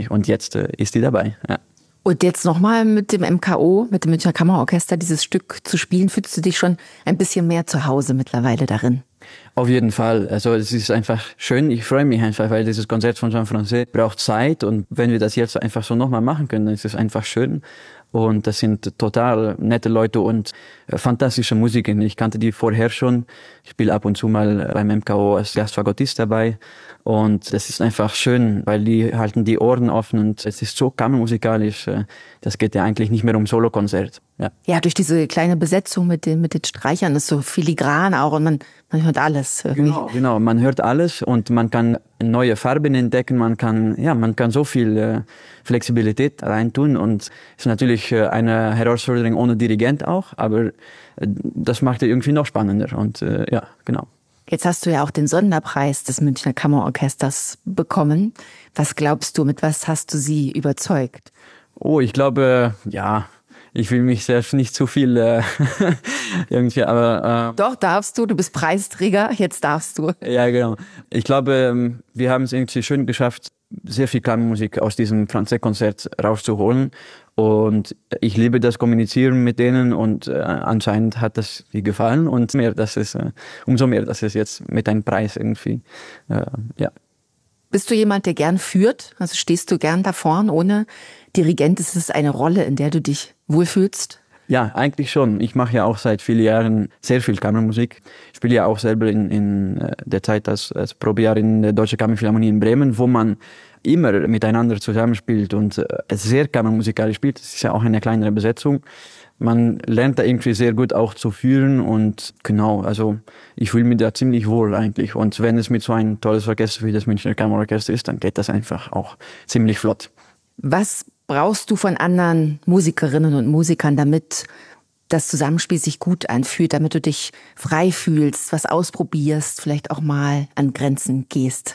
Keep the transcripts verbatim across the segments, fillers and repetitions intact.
mich. Und jetzt äh, ist die dabei, ja. Und jetzt nochmal mit dem M K O, mit dem Münchner Kammerorchester, dieses Stück zu spielen, fühlst du dich schon ein bisschen mehr zu Hause mittlerweile darin? Auf jeden Fall. Also es ist einfach schön. Ich freue mich einfach, weil dieses Konzert von Jean Francais braucht Zeit. Und wenn wir das jetzt einfach so nochmal machen können, dann ist es einfach schön. Und das sind total nette Leute und äh, fantastische Musiker. Ich kannte die vorher schon. Ich spiele ab und zu mal beim M K O als Gastfagottist dabei. Und das ist einfach schön, weil die halten die Ohren offen und es ist so kammermusikalisch. Äh, das geht ja eigentlich nicht mehr um Solokonzert. Ja. Ja, durch diese kleine Besetzung mit den, mit den Streichern ist so filigran auch und man, man hört alles irgendwie. Genau, genau, man hört alles und man kann neue Farben entdecken, man kann, ja, man kann so viel äh, Flexibilität reintun und es ist natürlich äh, eine Herausforderung ohne Dirigent auch, aber äh, das macht es irgendwie noch spannender und äh, ja, genau. Jetzt hast du ja auch den Sonderpreis des Münchner Kammerorchesters bekommen. Was glaubst du, mit was hast du sie überzeugt? Oh, ich glaube, ja, ich will mich selbst nicht zu viel äh, irgendwie, aber... Äh, Doch, darfst du, du bist Preisträger, jetzt darfst du. Ja, genau. Ich glaube, wir haben es irgendwie schön geschafft, sehr viel Kammermusik aus diesem Francais-Konzert rauszuholen. Und ich liebe das Kommunizieren mit denen und äh, anscheinend hat das mir gefallen und mehr, dass es, äh, umso mehr, dass es jetzt mit einem Preis irgendwie, äh, ja. Bist du jemand, der gern führt? Also stehst du gern da vorn ohne Dirigent? Ist es eine Rolle, in der du dich wohlfühlst? Ja, eigentlich schon. Ich mache ja auch seit vielen Jahren sehr viel Kammermusik. Ich spiele ja auch selber in, in der Zeit als, als Probejahr in der Deutschen Kammerphilharmonie in Bremen, wo man immer miteinander zusammenspielt und äh, sehr kammermusikalisch spielt. Das ist ja auch eine kleinere Besetzung. Man lernt da irgendwie sehr gut auch zu führen und genau, also ich fühle mich da ziemlich wohl eigentlich. Und wenn es mit so ein tolles Orchester wie das Münchner Kammerorchester ist, dann geht das einfach auch ziemlich flott. Was brauchst du von anderen Musikerinnen und Musikern, damit das Zusammenspiel sich gut anfühlt, damit du dich frei fühlst, was ausprobierst, vielleicht auch mal an Grenzen gehst?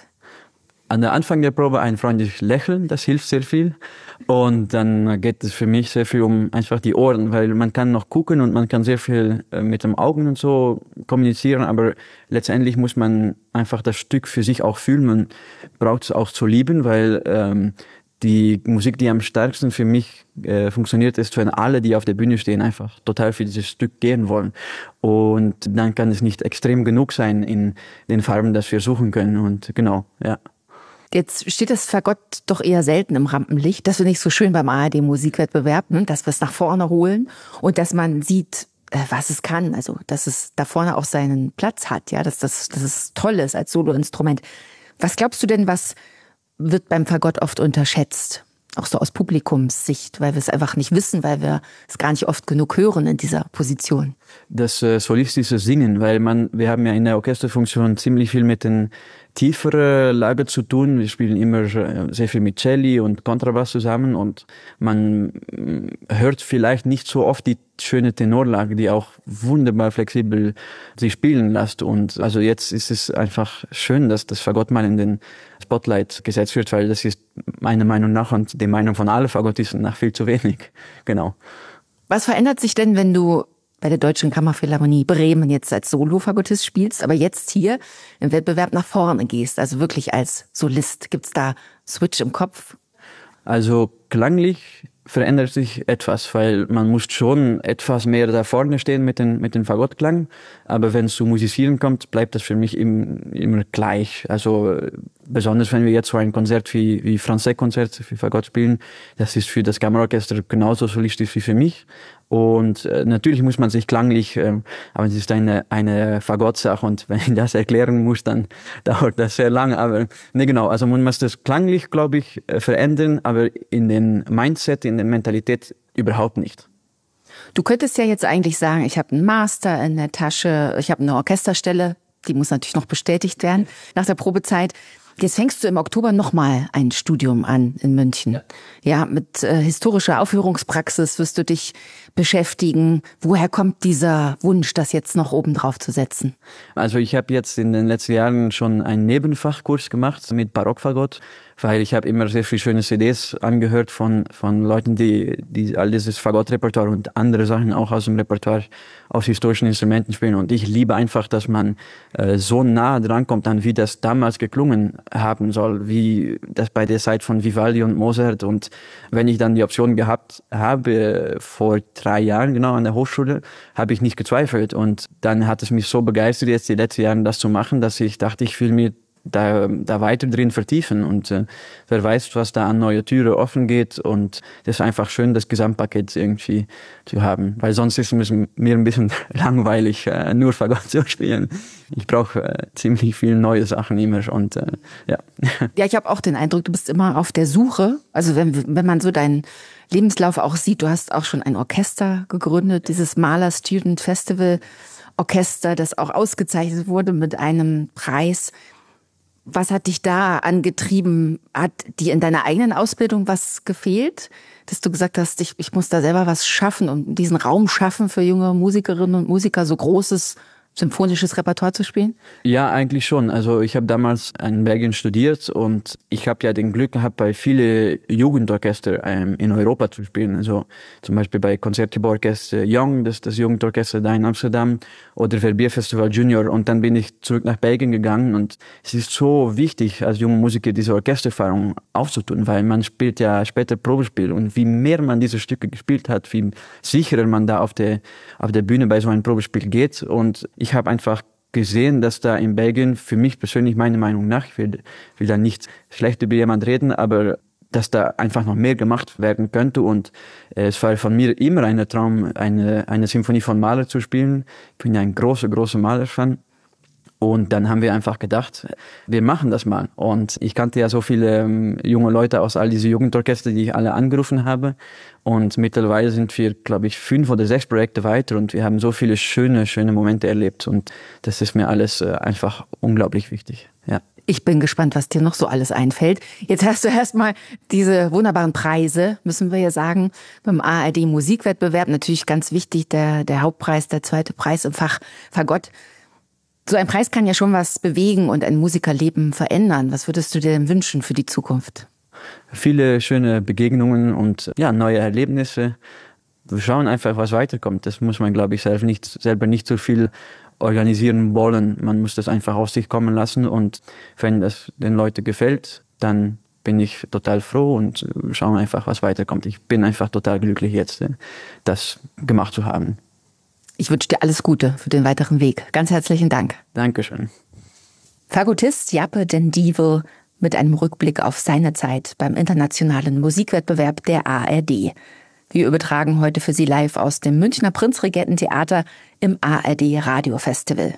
An der Anfang der Probe ein freundliches Lächeln, das hilft sehr viel. Und dann geht es für mich sehr viel um einfach die Ohren, weil man kann noch gucken und man kann sehr viel mit den Augen und so kommunizieren, aber letztendlich muss man einfach das Stück für sich auch fühlen. Man braucht es auch zu lieben, weil ähm, die Musik, die am stärksten für mich äh, funktioniert, ist, wenn alle, die auf der Bühne stehen, einfach total für dieses Stück gehen wollen. Und dann kann es nicht extrem genug sein in den Farben, das wir suchen können. Und genau, ja. Jetzt steht das Fagott doch eher selten im Rampenlicht. Das finde ich so schön beim A R D-Musikwettbewerb, ne? Dass wir es nach vorne holen und dass man sieht, äh, was es kann. Also, dass es da vorne auch seinen Platz hat, ja, dass das, dass es toll ist als Soloinstrument. Was glaubst du denn, was wird beim Fagott oft unterschätzt? Auch so aus Publikumssicht, weil wir es einfach nicht wissen, weil wir es gar nicht oft genug hören in dieser Position. Das äh, solistische Singen, weil man, wir haben ja in der Orchesterfunktion ziemlich viel mit den tieferen Lagen zu tun. Wir spielen immer sehr viel mit Celli und Kontrabass zusammen und man hört vielleicht nicht so oft die schöne Tenorlage, die auch wunderbar flexibel sich spielen lässt. Und also jetzt ist es einfach schön, dass das Fagott mal in den Spotlight gesetzt wird, weil das ist meiner Meinung nach und der Meinung von allen Fagottisten nach viel zu wenig. Genau. Was verändert sich denn, wenn du bei der Deutschen Kammerphilharmonie Bremen jetzt als Solo-Fagottist spielst, aber jetzt hier im Wettbewerb nach vorne gehst, also wirklich als Solist? Gibt's da Switch im Kopf? Also klanglich verändert sich etwas, weil man muss schon etwas mehr da vorne stehen mit den mit dem Fagottklang, aber wenn es zu Musizieren kommt, bleibt das für mich im, immer gleich. Also besonders wenn wir jetzt so ein Konzert wie wie Francais-Konzert für Fagott spielen, das ist für das Kammerorchester genauso solistisch wie für mich. Und äh, natürlich muss man sich klanglich, äh, aber es ist eine eine Fagott-Sache und wenn ich das erklären muss, dann dauert das sehr lange. Aber ne genau, also man muss das klanglich, glaube ich, verändern, aber in den Mindset, in der Mentalität überhaupt nicht. Du könntest ja jetzt eigentlich sagen, ich habe einen Master in der Tasche, ich habe eine Orchesterstelle, die muss natürlich noch bestätigt werden nach der Probezeit. Jetzt fängst du im Oktober nochmal ein Studium an in München. Ja, ja mit äh, historischer Aufführungspraxis wirst du dich beschäftigen. Woher kommt dieser Wunsch, das jetzt noch oben drauf zu setzen? Also ich habe jetzt in den letzten Jahren schon einen Nebenfachkurs gemacht mit Barockfagott, weil ich habe immer sehr viele schöne C Ds angehört von von Leuten, die die all dieses Fagottrepertoire und andere Sachen auch aus dem Repertoire aus historischen Instrumenten spielen. Und ich liebe einfach, dass man äh, so nah drankommt an, wie das damals geklungen haben soll, wie das bei der Zeit von Vivaldi und Mozart. Und wenn ich dann die Option gehabt habe, vor drei Jahren genau an der Hochschule, habe ich nicht gezweifelt. Und dann hat es mich so begeistert, jetzt die letzten Jahre das zu machen, dass ich dachte, ich will mir da, da weiter drin vertiefen und äh, wer weiß, was da an neue Türen offen geht, und das ist einfach schön, das Gesamtpaket irgendwie zu haben, weil sonst ist es mir ein bisschen langweilig, äh, nur Fagott zu spielen. Ich brauche äh, ziemlich viele neue Sachen immer und äh, ja. Ja, ich habe auch den Eindruck, du bist immer auf der Suche, also wenn, wenn man so deinen Lebenslauf auch sieht, du hast auch schon ein Orchester gegründet, dieses Mahler Student Festival Orchester, das auch ausgezeichnet wurde mit einem Preis. Was hat dich da angetrieben? Hat dir in deiner eigenen Ausbildung was gefehlt? Dass du gesagt hast, ich, ich muss da selber was schaffen und diesen Raum schaffen für junge Musikerinnen und Musiker, so großes symphonisches Repertoire zu spielen? Ja, eigentlich schon. Also ich habe damals in Belgien studiert und ich habe ja den Glück gehabt, bei viele Jugendorchester ähm, in Europa zu spielen. Also zum Beispiel bei Concertgebouworchester Young, das ist das Jugendorchester da in Amsterdam, oder Verbierfestival Junior. Und dann bin ich zurück nach Belgien gegangen und es ist so wichtig, als junger Musiker diese Orchestererfahrung aufzutun, weil man spielt ja später Probespiel und wie mehr man diese Stücke gespielt hat, wie sicherer man da auf der, auf der Bühne bei so einem Probespiel geht. Und ich Ich habe einfach gesehen, dass da in Belgien, für mich persönlich, meiner Meinung nach, ich will, will da nicht schlecht über jemand reden, aber dass da einfach noch mehr gemacht werden könnte. Und äh, es war von mir immer ein Traum, eine, eine Symphonie von Mahler zu spielen. Ich bin ja ein großer, großer Mahler-Fan. Und dann haben wir einfach gedacht, wir machen das mal. Und ich kannte ja so viele ähm, junge Leute aus all diese Jugendorchester, die ich alle angerufen habe. Und mittlerweile sind wir, glaube ich, fünf oder sechs Projekte weiter und wir haben so viele schöne, schöne Momente erlebt. Und das ist mir alles äh, einfach unglaublich wichtig. Ja. Ich bin gespannt, was dir noch so alles einfällt. Jetzt hast du erstmal diese wunderbaren Preise, müssen wir ja sagen, beim A R D Musikwettbewerb. Natürlich ganz wichtig, der, der Hauptpreis, der zweite Preis im Fach Fagott. So ein Preis kann ja schon was bewegen und ein Musikerleben verändern. Was würdest du dir denn wünschen für die Zukunft? Viele schöne Begegnungen und ja, neue Erlebnisse. Wir schauen einfach, was weiterkommt. Das muss man, glaube ich, selber nicht, selber nicht so viel organisieren wollen. Man muss das einfach auf sich kommen lassen und wenn das den Leuten gefällt, dann bin ich total froh und schauen einfach, was weiterkommt. Ich bin einfach total glücklich jetzt, das gemacht zu haben. Ich wünsche dir alles Gute für den weiteren Weg. Ganz herzlichen Dank. Dankeschön. Fagottist Jappe den Dievel mit einem Rückblick auf seine Zeit beim internationalen Musikwettbewerb der A R D. Wir übertragen heute für Sie live aus dem Münchner Prinzregententheater im A R D Radiofestival.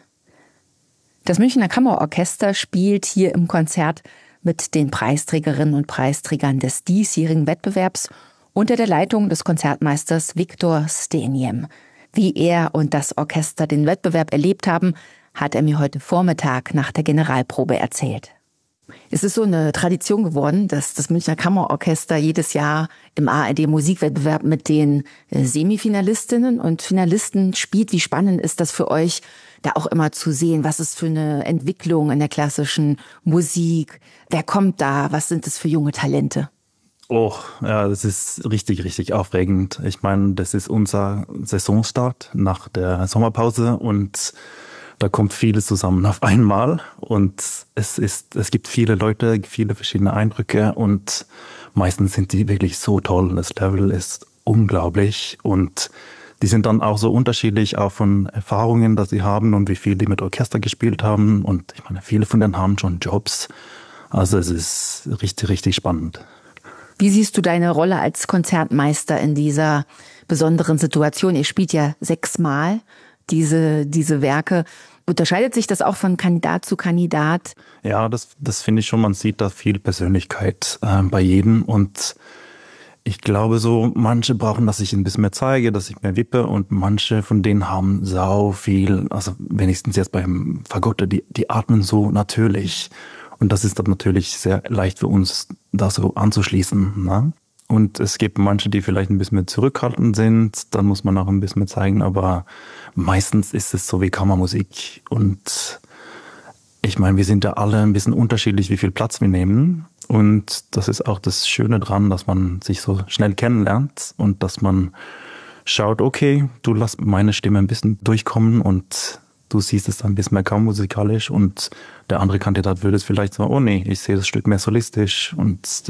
Das Münchner Kammerorchester spielt hier im Konzert mit den Preisträgerinnen und Preisträgern des diesjährigen Wettbewerbs unter der Leitung des Konzertmeisters Viktor Steniem. Wie er und das Orchester den Wettbewerb erlebt haben, hat er mir heute Vormittag nach der Generalprobe erzählt. Es ist so eine Tradition geworden, dass das Münchner Kammerorchester jedes Jahr im A R D Musikwettbewerb mit den Semifinalistinnen und Finalisten spielt. Wie spannend ist das für euch, da auch immer zu sehen, was ist für eine Entwicklung in der klassischen Musik? Wer kommt da? Was sind es für junge Talente? Oh, ja, das ist richtig, richtig aufregend. Ich meine, das ist unser Saisonstart nach der Sommerpause und da kommt vieles zusammen auf einmal und es ist, es gibt viele Leute, viele verschiedene Eindrücke und meistens sind die wirklich so toll. Das Level ist unglaublich und die sind dann auch so unterschiedlich auch von Erfahrungen, dass sie haben und wie viel die mit Orchester gespielt haben und ich meine, viele von denen haben schon Jobs. Also es ist richtig, richtig spannend. Wie siehst du deine Rolle als Konzertmeister in dieser besonderen Situation? Ihr spielt ja sechsmal diese, diese Werke. Unterscheidet sich das auch von Kandidat zu Kandidat? Ja, das, das finde ich schon. Man sieht da viel Persönlichkeit äh, bei jedem. Und ich glaube so, manche brauchen, dass ich ein bisschen mehr zeige, dass ich mehr wippe. Und manche von denen haben sau viel, also wenigstens jetzt beim Fagotte, die, die atmen so natürlich. Und das ist dann natürlich sehr leicht für uns, da so anzuschließen. Ne? Und es gibt manche, die vielleicht ein bisschen mehr zurückhaltend sind. Dann muss man auch ein bisschen mehr zeigen. Aber meistens ist es so wie Kammermusik. Und ich meine, wir sind ja alle ein bisschen unterschiedlich, wie viel Platz wir nehmen. Und das ist auch das Schöne dran, dass man sich so schnell kennenlernt und dass man schaut, okay, du lass meine Stimme ein bisschen durchkommen und du siehst es dann ein bisschen mehr kammermusikalisch und der andere Kandidat würde es vielleicht sagen, oh nee, ich sehe das Stück mehr solistisch und